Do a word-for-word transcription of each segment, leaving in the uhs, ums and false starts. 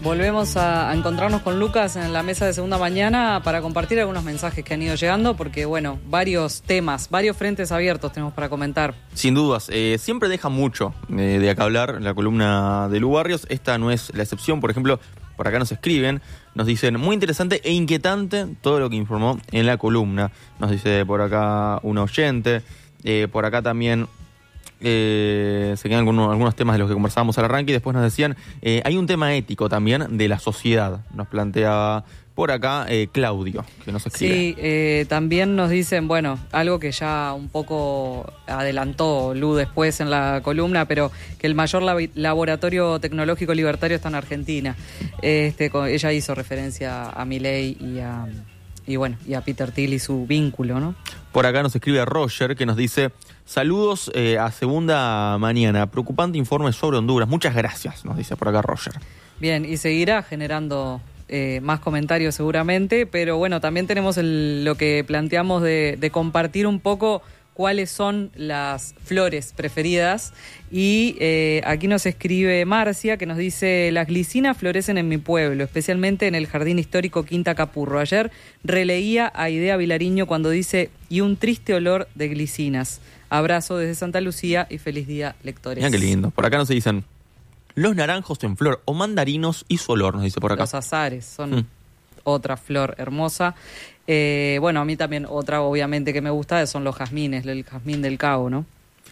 volvemos a, a encontrarnos con Lucas en la mesa de Segunda Mañana para compartir algunos mensajes que han ido llegando, porque bueno, varios temas, varios frentes abiertos tenemos para comentar. Sin dudas, eh, siempre deja mucho eh, de acá hablar la columna de Lu Barrios. Esta no es la excepción. Por ejemplo, por acá nos escriben, nos dicen, muy interesante e inquietante todo lo que informó en la columna. Nos dice por acá un oyente, eh, por acá también eh, se quedan algunos, algunos temas de los que conversábamos al arranque, y después nos decían, eh, hay un tema ético también de la sociedad, nos planteaba por acá eh, Claudio, que nos escribe. Sí, eh, también nos dicen, bueno, algo que ya un poco adelantó Lu después en la columna, pero que el mayor lab- laboratorio tecnológico libertario está en Argentina. Este, con, ella hizo referencia a Milei y a, y bueno, y a Peter Thiel y su vínculo, ¿no? Por acá nos escribe Roger, que nos dice, saludos eh, a Segunda Mañana, preocupante informe sobre Honduras. Muchas gracias, nos dice por acá Roger. Bien, y seguirá generando Eh, más comentarios seguramente, pero bueno, también tenemos el, lo que planteamos de, de compartir un poco cuáles son las flores preferidas, y eh, aquí nos escribe Marcia, que nos dice, las glicinas florecen en mi pueblo, especialmente en el jardín histórico Quinta Capurro. Ayer releía a Idea Vilariño cuando dice, y un triste olor de glicinas. Abrazo desde Santa Lucía y feliz día, lectores. Mira qué lindo. Por acá nos dicen, los naranjos en flor o mandarinos y su olor, nos dice por acá. Los azares son Mm. otra flor hermosa. Eh, bueno, a mí también otra, obviamente, que me gusta son los jazmines, el jazmín del Cabo, ¿no?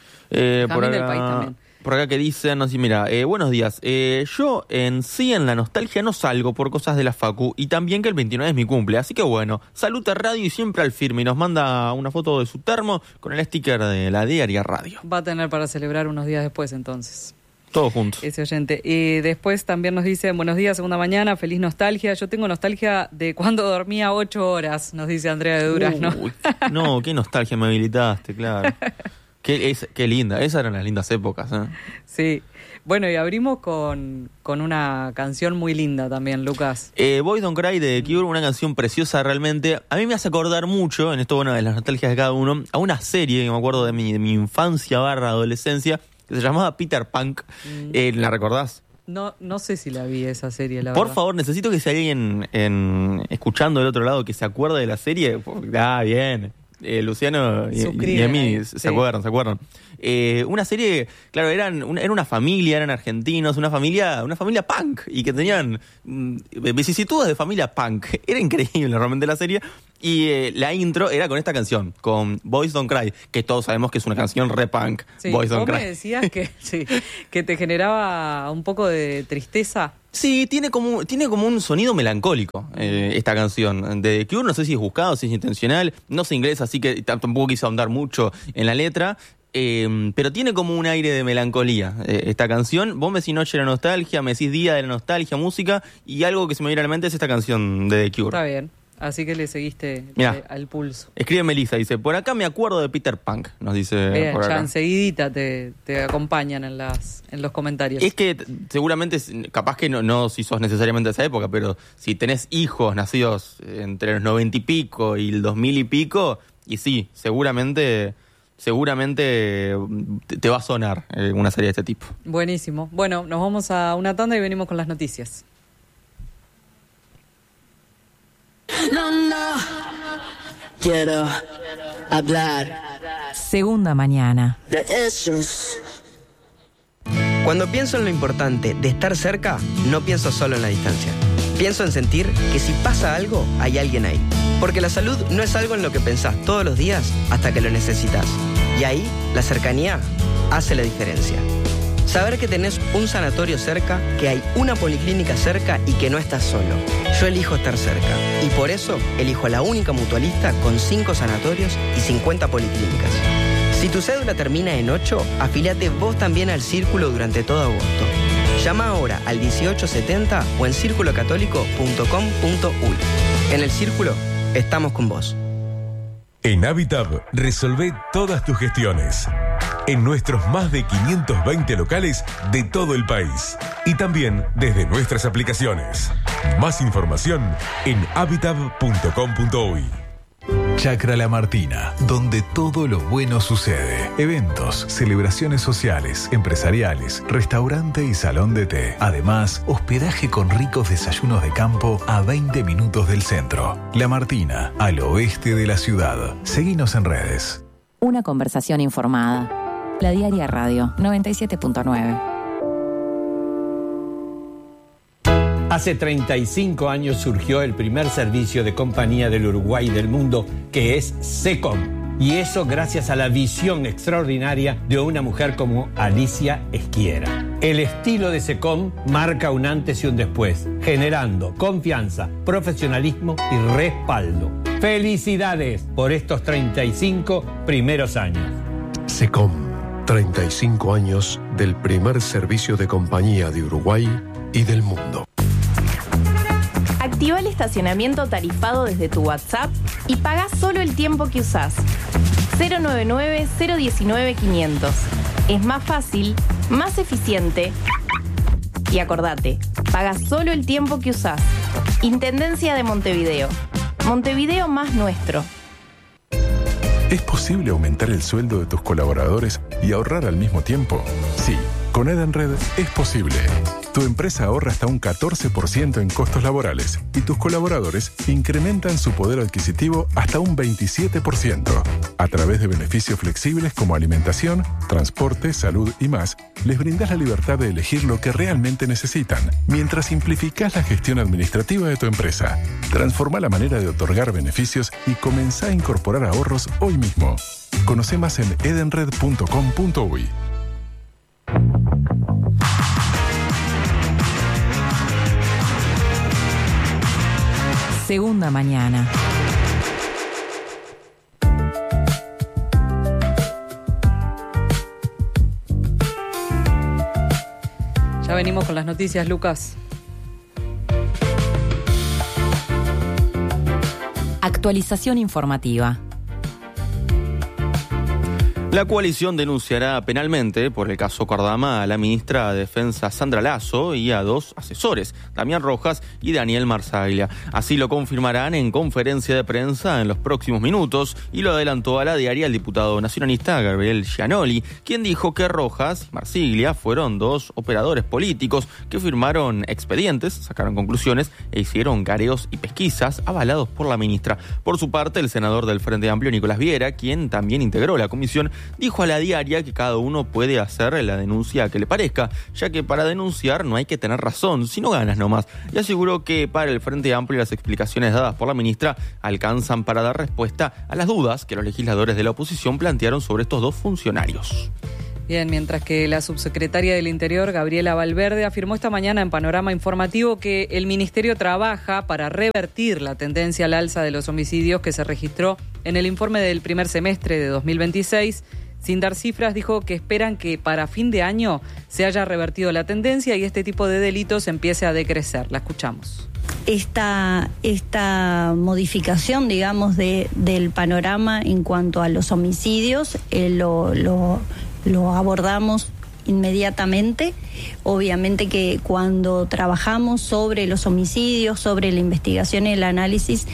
Eh, Jazmín por acá, del país también. Por acá que dicen, no sé, mira, eh, buenos días. Eh, yo en sí en la nostalgia no salgo por cosas de la facu, y también que el veintinueve es mi cumple, así que bueno, salud a radio y siempre al firme. Y nos manda una foto de su termo con el sticker de la diaria radio. Va a tener para celebrar unos días después, entonces. Todos juntos. Ese oyente. Y después también nos dicen, buenos días, Segunda Mañana, feliz nostalgia. Yo tengo nostalgia de cuando dormía ocho horas, nos dice Andrea de Durazno. Uy, no, qué nostalgia me habilitaste, claro. Qué, es, qué linda, esas eran las lindas épocas, ¿eh? Sí. Bueno, y abrimos con, con una canción muy linda también, Lucas. Eh, Boys Don't Cry de Cure, una canción preciosa realmente. A mí me hace acordar mucho, en esto, bueno, de las nostalgias de cada uno, a una serie que me acuerdo de mi, de mi infancia barra adolescencia, que se llamaba Peter Punk. Mm. Eh, ¿La recordás? No, no sé si la vi esa serie, la Por verdad. favor, necesito que si hay alguien en, escuchando del otro lado que se acuerde de la serie. Ah, bien. Eh, Luciano y, y a mí se sí. acuerdan, se acuerdan. Eh, una serie, claro, eran una, era una familia, eran argentinos, una familia, una familia punk, y que tenían mm, vicisitudes de familia punk. Era increíble realmente la serie. Y eh, la intro era con esta canción, con Boys Don't Cry, que todos sabemos que es una canción re punk. Sí, Boys Don't vos Cry. me decías que, sí, que te generaba un poco de tristeza. Sí, tiene como, tiene como un sonido melancólico eh, esta canción de The Cure. No sé si es buscado, si es intencional. No sé inglés, así que tampoco quise ahondar mucho en la letra. Eh, pero tiene como un aire de melancolía eh, esta canción. Vos me decís Noche de la Nostalgia, me decís Día de la Nostalgia, música, y algo que se me viene a la mente es esta canción de The Cure. Está bien. Así que le seguiste Mirá, eh, al pulso. Escribe Melissa, dice, por acá me acuerdo de Peter Punk, nos dice. Bien, por acá. Ya enseguidita te, te acompañan en las en los comentarios. Es que seguramente, capaz que no, no si sos necesariamente de esa época, pero si tenés hijos nacidos entre los noventa y pico y el dos mil y pico, y sí, seguramente, seguramente te, te va a sonar eh, una serie de este tipo. Buenísimo. Bueno, nos vamos a una tanda y venimos con las noticias. No, no, quiero hablar. Segunda Mañana. De esos. Cuando pienso en lo importante de estar cerca, no pienso solo en la distancia. Pienso en sentir que si pasa algo, hay alguien ahí. Porque la salud no es algo en lo que pensás todos los días hasta que lo necesitas. Y ahí, la cercanía hace la diferencia. Saber que tenés un sanatorio cerca, que hay una policlínica cerca y que no estás solo. Yo elijo estar cerca. Y por eso elijo la única mutualista con cinco sanatorios y cincuenta policlínicas. Si tu cédula termina en ocho, afíliate vos también al Círculo durante todo agosto. Llama ahora al dieciocho setenta o en círculo católico punto com punto uy. En el Círculo, estamos con vos. En Habitab, resolvé todas tus gestiones. En nuestros más de quinientos veinte locales de todo el país. Y también desde nuestras aplicaciones. Más información en habitab punto com punto uy. Chacra La Martina, donde todo lo bueno sucede. Eventos, celebraciones sociales, empresariales, restaurante y salón de té. Además, hospedaje con ricos desayunos de campo a veinte minutos del centro. La Martina, al oeste de la ciudad. Seguinos en redes. Una conversación informada. La Diaria Radio noventa y siete punto nueve. Hace treinta y cinco años surgió el primer servicio de compañía del Uruguay y del mundo, que es SECOM. Y eso gracias a la visión extraordinaria de una mujer como Alicia Esquiera. El estilo de SECOM marca un antes y un después, generando confianza, profesionalismo y respaldo. ¡Felicidades por estos treinta y cinco primeros años! SECOM, treinta y cinco años del primer servicio de compañía de Uruguay y del mundo. Activa el estacionamiento tarifado desde tu WhatsApp y paga solo el tiempo que usás. cero nueve nueve, cero uno nueve, quinientos. Es más fácil, más eficiente. Y acordate, paga solo el tiempo que usás. Intendencia de Montevideo. Montevideo más nuestro. ¿Es posible aumentar el sueldo de tus colaboradores y ahorrar al mismo tiempo? Sí, con Edenred es posible. Tu empresa ahorra hasta un catorce por ciento en costos laborales y tus colaboradores incrementan su poder adquisitivo hasta un veintisiete por ciento. A través de beneficios flexibles como alimentación, transporte, salud y más, les brindas la libertad de elegir lo que realmente necesitan, mientras simplificás la gestión administrativa de tu empresa. Transforma la manera de otorgar beneficios y comenzá a incorporar ahorros hoy mismo. Conoce más en edenred punto com punto uy. Segunda mañana. Ya venimos con las noticias, Lucas. Actualización informativa. La coalición denunciará penalmente por el caso Cordama a la ministra de Defensa Sandra Lasso y a dos asesores, Damián Rojas y Daniel Marsaglia. Así lo confirmarán en conferencia de prensa en los próximos minutos y lo adelantó a la diaria el diputado nacionalista Gabriel Gianoli, quien dijo que Rojas y Marsaglia fueron dos operadores políticos que firmaron expedientes, sacaron conclusiones e hicieron careos y pesquisas avalados por la ministra. Por su parte, el senador del Frente Amplio, Nicolás Viera, quien también integró la comisión, dijo a la diaria que cada uno puede hacer la denuncia que le parezca, ya que para denunciar no hay que tener razón, sino ganas nomás. Y aseguró que para el Frente Amplio las explicaciones dadas por la ministra alcanzan para dar respuesta a las dudas que los legisladores de la oposición plantearon sobre estos dos funcionarios. Bien, mientras que la subsecretaria del Interior, Gabriela Valverde, afirmó esta mañana en Panorama Informativo que el Ministerio trabaja para revertir la tendencia al alza de los homicidios que se registró en el informe del primer semestre de dos mil veintiséis. Sin dar cifras, dijo que esperan que para fin de año se haya revertido la tendencia y este tipo de delitos empiece a decrecer. La escuchamos. Esta, esta modificación, digamos, de, del panorama en cuanto a los homicidios, eh, lo... lo Lo abordamos inmediatamente. Obviamente que cuando trabajamos sobre los homicidios, sobre la investigación y el análisis,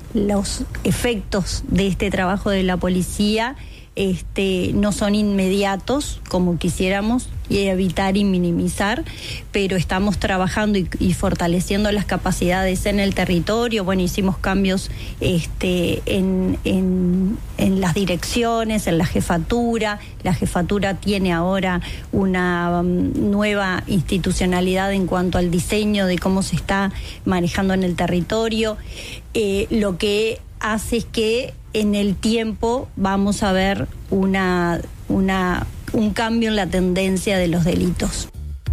los efectos de este trabajo de la policía este, no son inmediatos como quisiéramos, y evitar y minimizar, pero estamos trabajando y, y fortaleciendo las capacidades en el territorio. Bueno, hicimos cambios este, en, en, en las direcciones, en la jefatura. La jefatura tiene ahora una um, nueva institucionalidad en cuanto al diseño de cómo se está manejando en el territorio, eh, lo que hace es que en el tiempo vamos a ver una, una, un cambio en la tendencia de los delitos.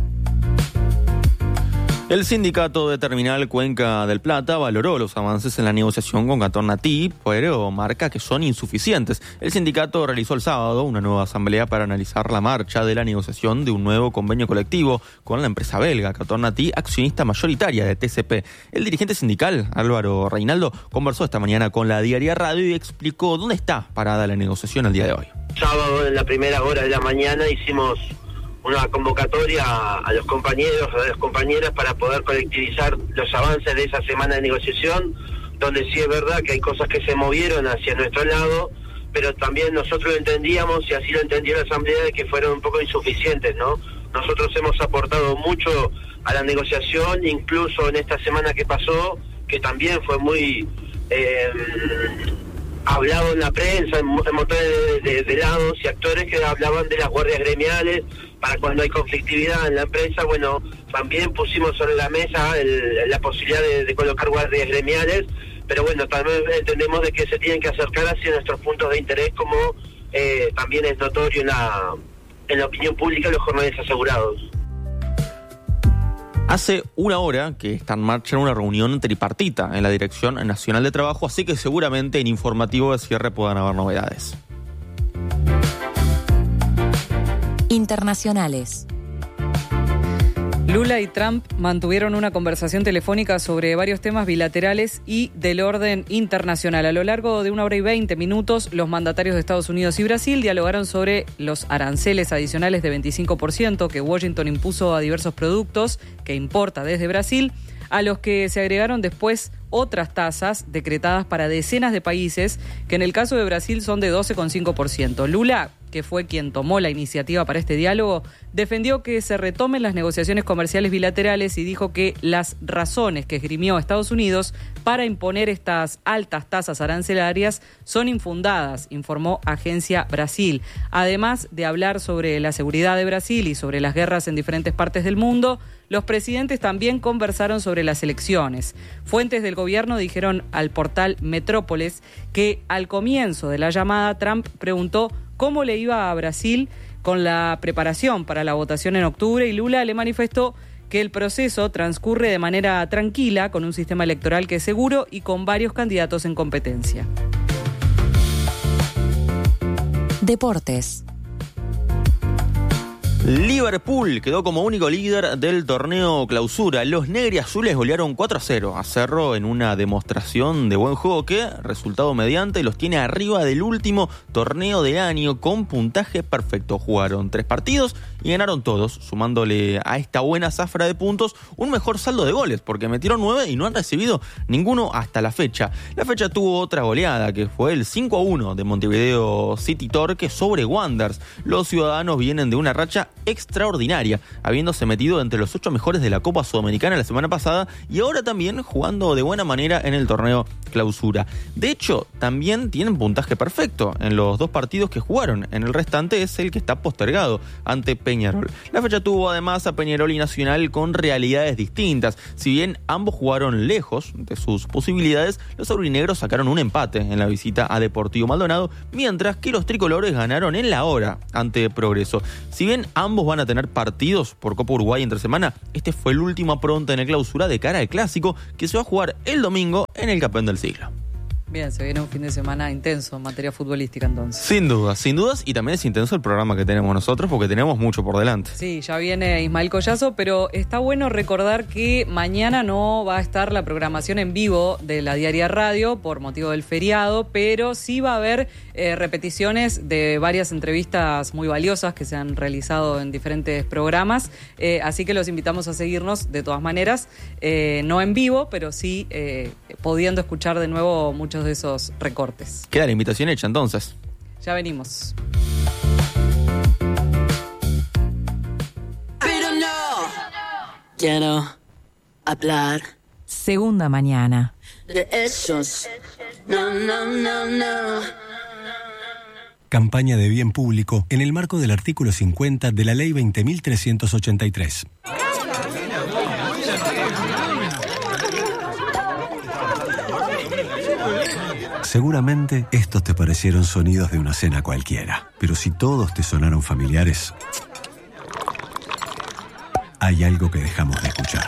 El sindicato de Terminal Cuenca del Plata valoró los avances en la negociación con Gatornatí, pero marca que son insuficientes. El sindicato realizó el sábado una nueva asamblea para analizar la marcha de la negociación de un nuevo convenio colectivo con la empresa belga Gatornatí, accionista mayoritaria de T C P. El dirigente sindical, Álvaro Reinaldo, conversó esta mañana con la Diaria Radio y explicó dónde está parada la negociación el día de hoy. Sábado, en la primera hora de la mañana, hicimos una convocatoria a los compañeros, a las compañeras, para poder colectivizar los avances de esa semana de negociación, donde sí es verdad que hay cosas que se movieron hacia nuestro lado, pero también nosotros lo entendíamos, y así lo entendió la Asamblea, de que fueron un poco insuficientes, ¿no? Nosotros hemos aportado mucho a la negociación, incluso en esta semana que pasó, que también fue muy eh, hablado en la prensa, en, en montones de, de, de lados y actores que hablaban de las guardias gremiales, para cuando hay conflictividad en la empresa. Bueno, también pusimos sobre la mesa el, la posibilidad de, de colocar guardias gremiales, pero bueno, también entendemos de que se tienen que acercar hacia nuestros puntos de interés, como eh, también es notorio en la, en la opinión pública, los jornales asegurados. Hace una hora que está en marcha una reunión tripartita en la Dirección Nacional de Trabajo, así que seguramente en informativo de cierre puedan haber novedades. Internacionales. Lula y Trump mantuvieron una conversación telefónica sobre varios temas bilaterales y del orden internacional. A lo largo de una hora y veinte minutos, los mandatarios de Estados Unidos y Brasil dialogaron sobre los aranceles adicionales de veinticinco por ciento que Washington impuso a diversos productos que importa desde Brasil, a los que se agregaron después otras tasas decretadas para decenas de países, que en el caso de Brasil son de doce coma cinco por ciento. Lula, que fue quien tomó la iniciativa para este diálogo, defendió que se retomen las negociaciones comerciales bilaterales y dijo que las razones que esgrimió Estados Unidos para imponer estas altas tasas arancelarias son infundadas, informó Agencia Brasil. Además de hablar sobre la seguridad de Brasil y sobre las guerras en diferentes partes del mundo, los presidentes también conversaron sobre las elecciones. Fuentes del gobierno dijeron al portal Metrópolis que al comienzo de la llamada Trump preguntó cómo le iba a Brasil con la preparación para la votación en octubre, y Lula le manifestó que el proceso transcurre de manera tranquila, con un sistema electoral que es seguro y con varios candidatos en competencia. Deportes. Liverpool quedó como único líder del torneo Clausura. Los negriazules golearon cuatro a cero a Cerro en una demostración de buen juego que, resultado mediante, los tiene arriba del último torneo del año con puntaje perfecto. Jugaron tres partidos y ganaron todos, sumándole a esta buena zafra de puntos un mejor saldo de goles, porque metieron nueve y no han recibido ninguno hasta la fecha. La fecha tuvo otra goleada, que fue el cinco a uno de Montevideo City Torque sobre Wanderers. Los ciudadanos vienen de una racha extraordinaria, habiéndose metido entre los ocho mejores de la Copa Sudamericana la semana pasada y ahora también jugando de buena manera en el torneo Clausura. De hecho, también tienen puntaje perfecto en los dos partidos que jugaron. En el restante es el que está postergado ante Peñarol. La fecha tuvo además a Peñarol y Nacional con realidades distintas. Si bien ambos jugaron lejos de sus posibilidades, los aurinegros sacaron un empate en la visita a Deportivo Maldonado, mientras que los tricolores ganaron en la hora ante Progreso. Si bien ambos van a tener partidos por Copa Uruguay entre semana, este fue el último apronte en el Clausura de cara al clásico que se va a jugar el domingo en el campeón del siglo. Bien, se viene un fin de semana intenso en materia futbolística entonces. Sin dudas, sin dudas, y también es intenso el programa que tenemos nosotros porque tenemos mucho por delante. Sí, ya viene Ismael Collazo, pero está bueno recordar que mañana no va a estar la programación en vivo de la Diaria Radio por motivo del feriado, pero sí va a haber eh, repeticiones de varias entrevistas muy valiosas que se han realizado en diferentes programas, eh, así que los invitamos a seguirnos de todas maneras, eh, no en vivo, pero sí eh, pudiendo escuchar de nuevo muchos de esos recortes. Queda la invitación hecha entonces. Ya venimos. Pero no quiero hablar Segunda mañana. de esos. No, no, no, no. Campaña de bien público en el marco del artículo cincuenta de la Ley veinte mil trescientos ochenta y tres. Seguramente estos te parecieron sonidos de una cena cualquiera, pero si todos te sonaron familiares, hay algo que dejamos de escuchar.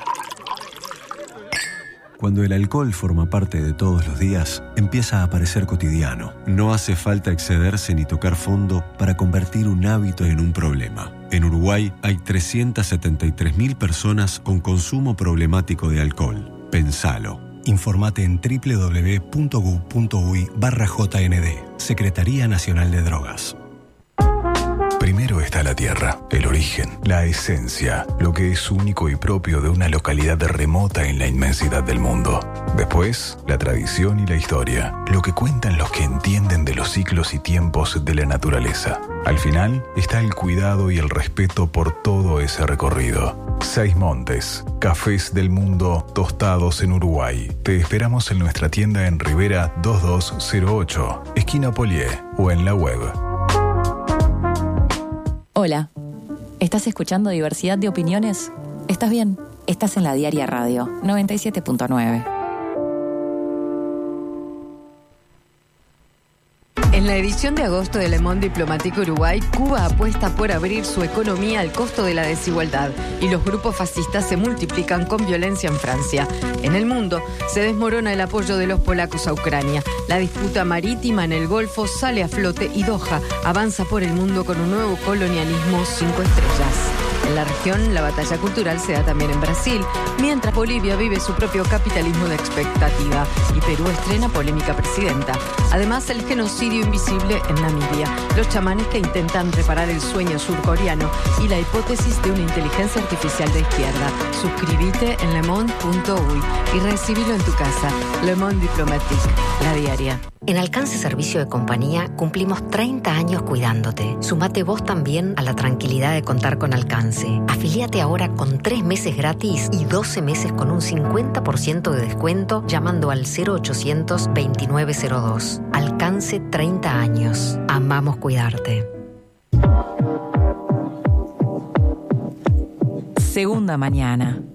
Cuando el alcohol forma parte de todos los días, empieza a parecer cotidiano. No hace falta excederse ni tocar fondo para convertir un hábito en un problema. En Uruguay hay trescientas setenta y tres mil personas con consumo problemático de alcohol. Pensalo. Informate en doble u doble u doble u punto gu punto uy barra J N D. Secretaría Nacional de Drogas. Primero está la tierra, el origen, la esencia, lo que es único y propio de una localidad remota en la inmensidad del mundo. Después, la tradición y la historia, lo que cuentan los que entienden de los ciclos y tiempos de la naturaleza. Al final está el cuidado y el respeto por todo ese recorrido. Seis Montes, cafés del mundo tostados en Uruguay. Te esperamos en nuestra tienda en Rivera dos dos cero ocho, esquina Polié, o en la web. Hola, ¿estás escuchando Diversidad de Opiniones? ¿Estás bien? Estás en la Diaria Radio noventa y siete punto nueve. En la edición de agosto de Le Monde Diplomatique Uruguay, Cuba apuesta por abrir su economía al costo de la desigualdad y los grupos fascistas se multiplican con violencia en Francia. En el mundo se desmorona el apoyo de los polacos a Ucrania. La disputa marítima en el Golfo sale a flote y Doha avanza por el mundo con un nuevo colonialismo cinco estrellas. En la región, la batalla cultural se da también en Brasil, mientras Bolivia vive su propio capitalismo de expectativa y Perú estrena polémica presidenta. Además, el genocidio invisible en Namibia, los chamanes que intentan reparar el sueño surcoreano y la hipótesis de una inteligencia artificial de izquierda. Suscríbete en lemonde punto uy y recibilo en tu casa. Le Monde Diplomatique, la diaria. En Alcance Servicio de Compañía cumplimos treinta años cuidándote. Sumate vos también a la tranquilidad de contar con Alcance. Afilíate ahora con tres meses gratis y doce meses con un cincuenta por ciento de descuento llamando al cero ochocientos veintinueve cero dos. Alcance treinta años. Amamos cuidarte. Segunda mañana.